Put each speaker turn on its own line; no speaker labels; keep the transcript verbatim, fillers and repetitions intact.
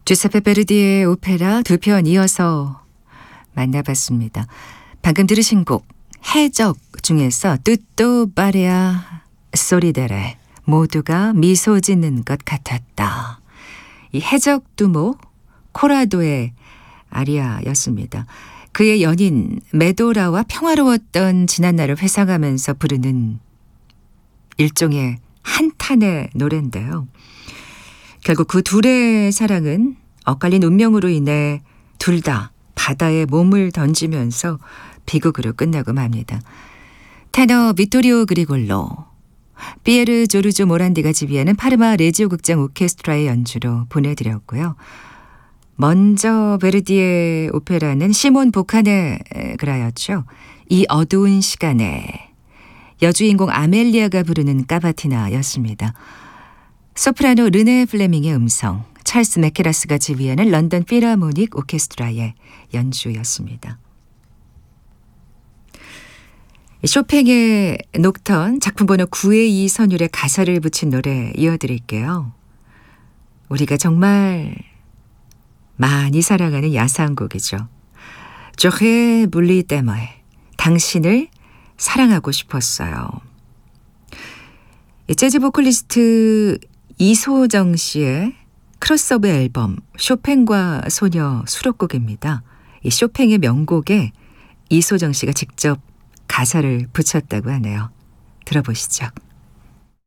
주세페 베르디의 오페라 두 편 이어서 만나봤습니다. 방금 들으신 곡 해적 중에서 뚜또 바레아 소리데레, 모두가 미소 짓는 것 같았다. 이 해적 두모 코라도의 아리아였습니다. 그의 연인 메도라와 평화로웠던 지난날을 회상하면서 부르는 일종의 한탄의 노래인데요. 결국 그 둘의 사랑은 엇갈린 운명으로 인해 둘 다 바다에 몸을 던지면서 비극으로 끝나고 맙니다. 테너 비토리오 그리골로, 피에르 조르조 모란디가 지휘하는 파르마 레지오 극장 오케스트라의 연주로 보내드렸고요. 먼저 베르디의 오페라는 시몬 보카네그라였죠. 이 어두운 시간에 여주인공 아멜리아가 부르는 까바티나였습니다. 소프라노 르네 플레밍의 음성, 찰스 메케라스가 지휘하는 런던 필하모닉 오케스트라의 연주였습니다. 쇼팽의 녹턴 작품번호 구의 이 선율에 가사를 붙인 노래 이어드릴게요. 우리가 정말 많이 사랑하는 야상곡이죠. 조헤 물리 때머에 당신을 사랑하고 싶었어요. 재즈 보컬리스트 이소정 씨의 크로스오버 앨범 쇼팽과 소녀 수록곡입니다. 이 쇼팽의 명곡에 이소정 씨가 직접 가사를 붙였다고 하네요. 들어보시죠.